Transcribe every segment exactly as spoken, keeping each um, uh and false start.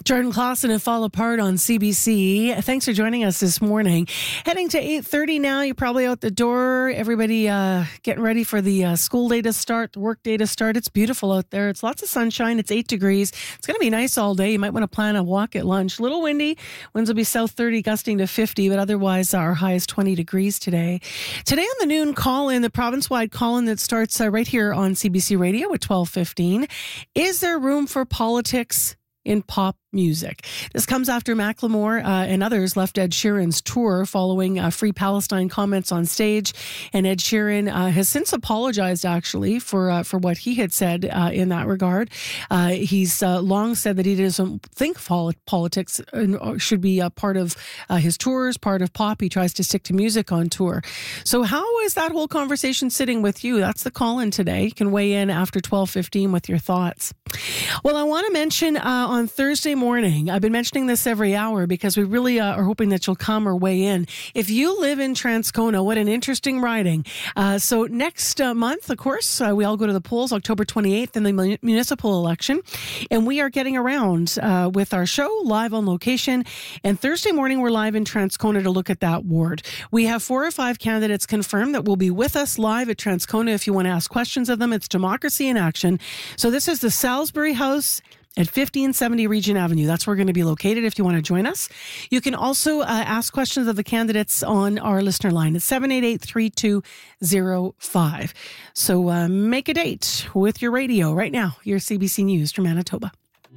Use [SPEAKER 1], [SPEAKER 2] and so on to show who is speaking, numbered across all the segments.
[SPEAKER 1] Jordan Clausen and Fall Apart on C B C. Thanks for joining us this morning. Heading to eight thirty now. You're probably out the door. Everybody uh, getting ready for the uh, school day to start, the work day to start. It's beautiful out there. It's lots of sunshine. It's eight degrees. It's going to be nice all day. You might want to plan a walk at lunch. A little windy. Winds will be south thirty, gusting to fifty, but otherwise our high is twenty degrees today. Today on the noon call-in, the province-wide call-in that starts uh, right here on C B C Radio at twelve fifteen. Is there room for politics in pop music? This comes after Macklemore uh, and others left Ed Sheeran's tour following uh, Free Palestine comments on stage. And Ed Sheeran uh, has since apologized, actually, for uh, for what he had said uh, in that regard. Uh, he's uh, long said that he doesn't think politics should be a part of uh, his tours, part of pop. He tries to stick to music on tour. So how is that whole conversation sitting with you? That's the call-in today. You can weigh in after twelve fifteen with your thoughts. Well, I want to mention uh, on Thursday morning, I've been mentioning this every hour because we really uh, are hoping that you'll come or weigh in. If you live in Transcona, what an interesting riding. Uh, so next uh, month, of course, uh, we all go to the polls, October twenty-eighth in the mun- municipal election. And we are getting around uh, with our show live on location. And Thursday morning, we're live in Transcona to look at that ward. We have four or five candidates confirmed that will be with us live at Transcona. If you want to ask questions of them, it's Democracy in Action. So this is the Salisbury House at fifteen seventy Regent Avenue. That's where we're going to be located if you want to join us. You can also uh, ask questions of the candidates on our listener line. It's seven eight eight, three two zero five. So uh, make a date with your radio right now. Your C B C News from Manitoba.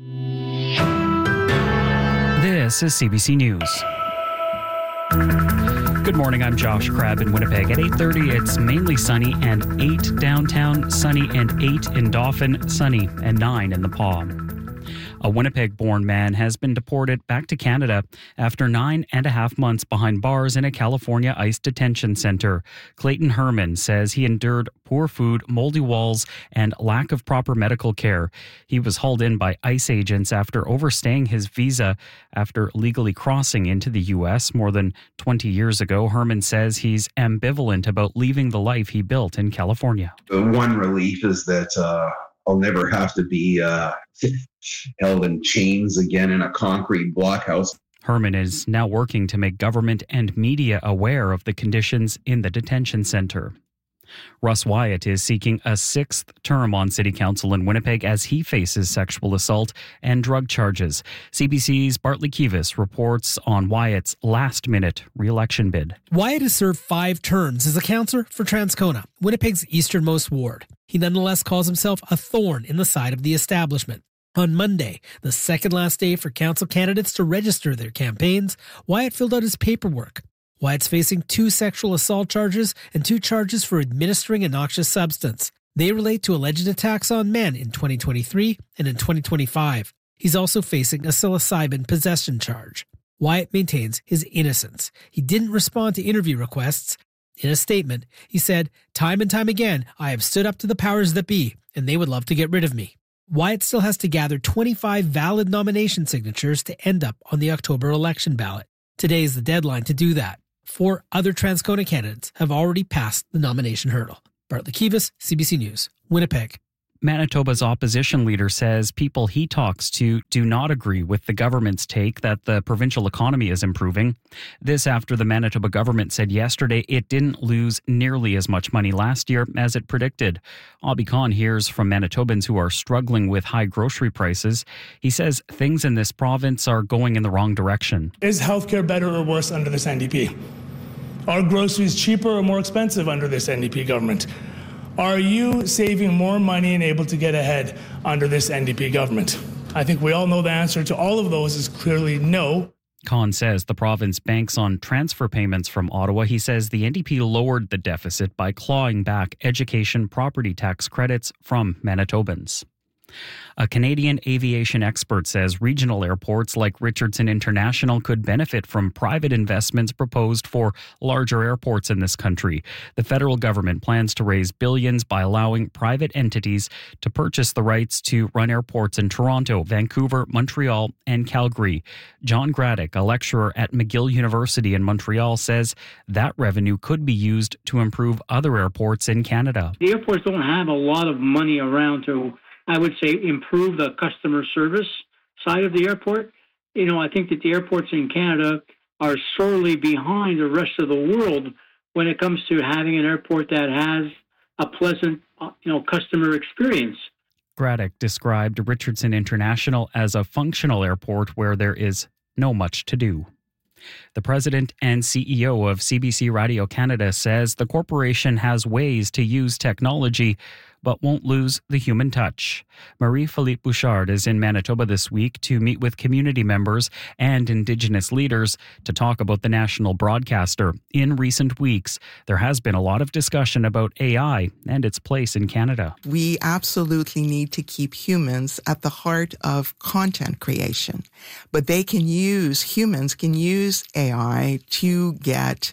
[SPEAKER 2] This is C B C News. Good morning, I'm Josh Crabb in Winnipeg. At eight thirty, it's mainly sunny and eight downtown, sunny and eight in Dauphin, sunny and nine in the Paw. A Winnipeg-born man has been deported back to Canada after nine and a half months behind bars in a California ICE detention center. Clayton Herman says he endured poor food, moldy walls, and lack of proper medical care. He was hauled in by ICE agents after overstaying his visa after legally crossing into the U S more than twenty years ago. Herman says he's ambivalent about leaving the life he built in California.
[SPEAKER 3] The one relief is that uh, I'll never have to be uh, held in chains again in a concrete blockhouse.
[SPEAKER 2] Herman is now working to make government and media aware of the conditions in the detention center. Russ Wyatt is seeking a sixth term on City Council in Winnipeg as he faces sexual assault and drug charges. C B C's Bartley Kives reports on Wyatt's last-minute re-election bid.
[SPEAKER 4] Wyatt has served five terms as a councillor for Transcona, Winnipeg's easternmost ward. He nonetheless calls himself a thorn in the side of the establishment. On Monday, the second last day for council candidates to register their campaigns, Wyatt filled out his paperwork. Wyatt's facing two sexual assault charges and two charges for administering a noxious substance. They relate to alleged attacks on men in twenty twenty-three and in twenty twenty-five. He's also facing a psilocybin possession charge. Wyatt maintains his innocence. He didn't respond to interview requests. In a statement, he said, "Time and time again, I have stood up to the powers that be, and they would love to get rid of me." Wyatt still has to gather twenty-five valid nomination signatures to end up on the October election ballot. Today is the deadline to do that. Four other Transcona candidates have already passed the nomination hurdle. Bartley Kives, C B C News, Winnipeg.
[SPEAKER 2] Manitoba's opposition leader says people he talks to do not agree with the government's take that the provincial economy is improving. This after the Manitoba government said yesterday it didn't lose nearly as much money last year as it predicted. Abhi Khan hears from Manitobans who are struggling with high grocery prices. He says things in this province are going in the wrong direction.
[SPEAKER 5] Is healthcare better or worse under this N D P? Are groceries cheaper or more expensive under this N D P government? Are you saving more money and able to get ahead under this N D P government? I think we all know the answer to all of those is clearly no.
[SPEAKER 2] Khan says the province banks on transfer payments from Ottawa. He says the N D P lowered the deficit by clawing back education property tax credits from Manitobans. A Canadian aviation expert says regional airports like Richardson International could benefit from private investments proposed for larger airports in this country. The federal government plans to raise billions by allowing private entities to purchase the rights to run airports in Toronto, Vancouver, Montreal, and Calgary. John Graddick, a lecturer at McGill University in Montreal, says that revenue could be used to improve other airports in Canada.
[SPEAKER 6] The airports don't have a lot of money around to, I would say, improve the customer service side of the airport. you know, I think that the airports in Canada are sorely behind the rest of the world when it comes to having an airport that has a pleasant, you know, customer experience.
[SPEAKER 2] Graddick described Richardson International as a functional airport where there is no much to do. The president and C E O of C B C Radio Canada says the corporation has ways to use technology but won't lose the human touch. Marie-Philippe Bouchard is in Manitoba this week to meet with community members and Indigenous leaders to talk about the national broadcaster. In recent weeks, there has been a lot of discussion about A I and its place in Canada.
[SPEAKER 7] We absolutely need to keep humans at the heart of content creation, but they can use, humans can use A I to get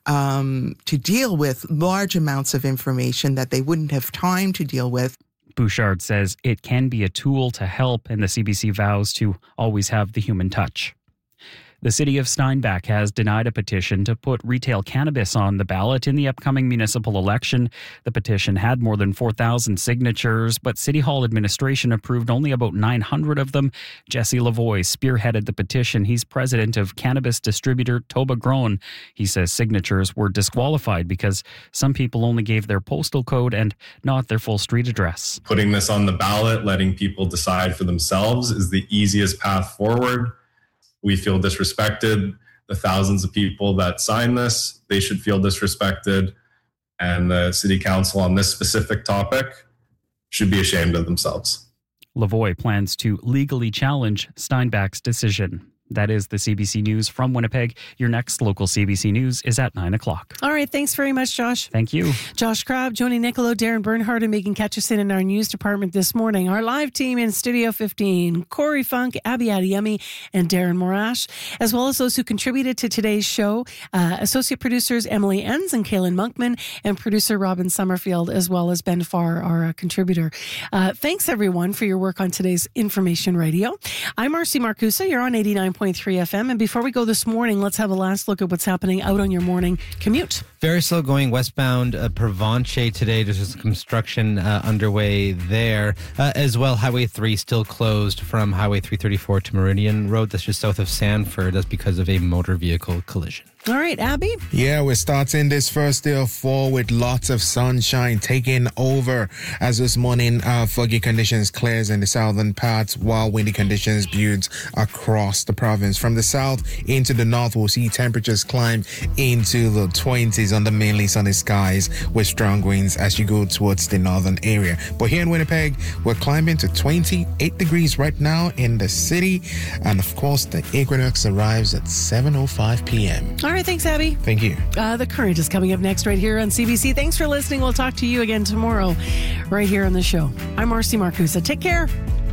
[SPEAKER 7] Um, to deal with large amounts of information that they wouldn't have time to deal with.
[SPEAKER 2] Bouchard says it can be a tool to help, and the C B C vows to always have the human touch. The city of Steinbach has denied a petition to put retail cannabis on the ballot in the upcoming municipal election. The petition had more than four thousand signatures, but City Hall administration approved only about nine hundred of them. Jesse Lavoie spearheaded the petition. He's president of cannabis distributor Toba Grown. He says signatures were disqualified because some people only gave their postal code and not their full street address.
[SPEAKER 8] Putting this on the ballot, letting people decide for themselves is the easiest path forward. We feel disrespected. The thousands of people that signed this, they should feel disrespected. And the city council on this specific topic should be ashamed of themselves.
[SPEAKER 2] Lavoie plans to legally challenge Steinbach's decision. That is the C B C News from Winnipeg. Your next local C B C News is at nine o'clock.
[SPEAKER 1] All right. Thanks very much, Josh.
[SPEAKER 2] Thank you.
[SPEAKER 1] Josh Crabb, Joni Nicolo, Darren Bernhardt, and Megan Ketchison in our news department this morning. Our live team in Studio fifteen, Corey Funk, Abby Adiyemi, and Darren Morash, as well as those who contributed to today's show. Uh, associate producers Emily Enns and Kaylin Monkman, and producer Robin Summerfield, as well as Ben Farr, our uh, contributor. Uh, thanks, everyone, for your work on today's Information Radio. I'm Marcy Marcusa. You're on eighty-nine point three F M. And before we go this morning, let's have a last look at what's happening out on your morning commute.
[SPEAKER 9] Very slow going westbound uh, Provencher today. There's some construction uh, underway there. Uh, as well, Highway three still closed from Highway three thirty-four to Meridian Road. That's just south of Sanford. That's because of a motor vehicle collision.
[SPEAKER 1] All right, Abby?
[SPEAKER 10] Yeah, we're starting this first day of fall with lots of sunshine taking over as this morning uh, foggy conditions clears in the southern parts while windy conditions builds across the province. From the south into the north, we'll see temperatures climb into the twenties under mainly sunny skies with strong winds as you go towards the northern area. But here in Winnipeg, we're climbing to twenty-eight degrees right now in the city. And of course, the equinox arrives at seven oh five p.m.
[SPEAKER 1] All right, thanks, Abby.
[SPEAKER 10] Thank you.
[SPEAKER 1] Uh, the Current is coming up next right here on C B C. Thanks for listening. We'll talk to you again tomorrow right here on the show. I'm Marcy Marcusa. Take care.